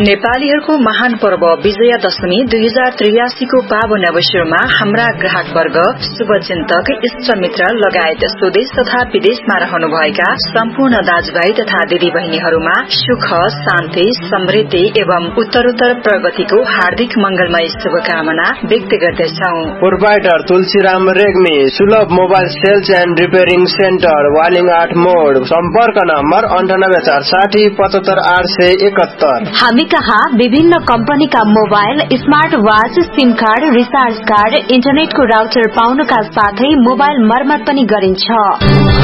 नेपालीहरूको महान पर्व विजयादशमी 2083 को पावन अवसरमा हाम्रा ग्राहक वर्ग, शुभचिन्तक, इष्टमित्र लगायत स्वदेश तथा विदेशमा रहनुभएका सम्पूर्ण दाजुभाइ तथा दिदीबहिनीहरूमा सुख, शान्ति, समृद्धि एवं उत्तरोत्तर प्रगतिको हार्दिक मंगलमय शुभकामना व्यक्त गर्दछौ। प्रोभाइडर तुलसीराम रेग्मी, सुलभ mobile sales and repairing centre, Waling 8 मोड। सम्पर्क नम्बर 9840 75 871। हामी कहाँ विभिन्न कम्पनीका mobile, smart watch, SIM card, recharge card, इन्टरनेटको राउटर पाउनुका साथै मोबाइल मर्मत पनि गरिन्छ।